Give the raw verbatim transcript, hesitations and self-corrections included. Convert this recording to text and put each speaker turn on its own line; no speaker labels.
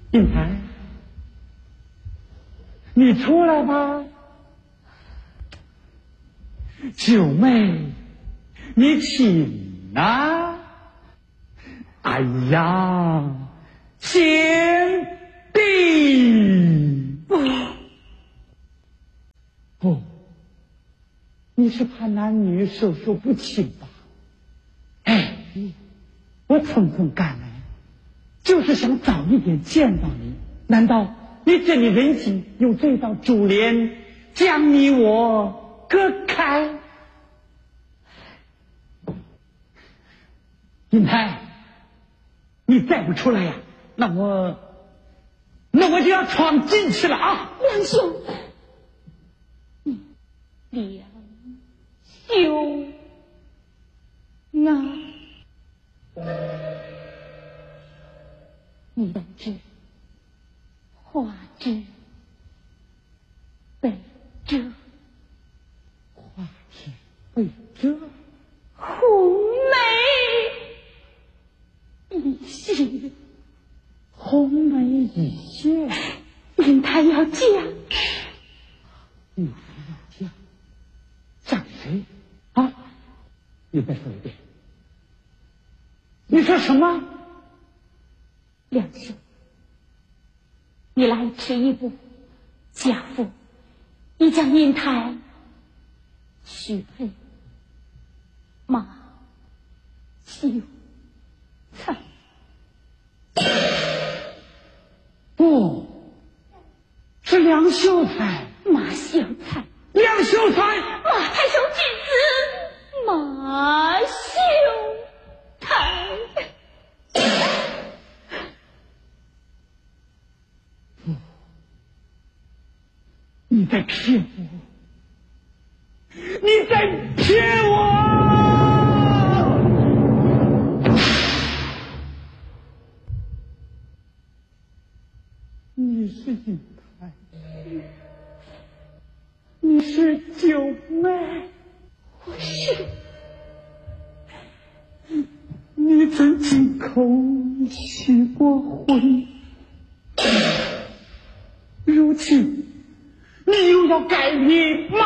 银台，你出来吧。九妹，你请啊！哎呀，贤弟！不，不，你是怕男女授受不亲吧？哎，我匆匆赶来，就是想早一点见到你。难道你这里人情用这道珠帘将你我隔开？银台，你再不出来呀，那我那我就要闯进去了啊！
梁兄，嗯，梁兄啊，你本知花枝被遮，
花枝被遮，
红梅已谢，
红梅已谢，
银台要嫁，
银台要嫁，嫁给谁啊？你再说一遍，你说什么？
梁兄，你来迟一步，家父已将银台许配马秀才。
不，是梁秀才，
马秀才，
梁秀才，
马太守之子，马秀才。
不，你在骗我，你在骗我！你是银台，你是九妹，
我是。
你曾亲口许过婚，如今你又要改名马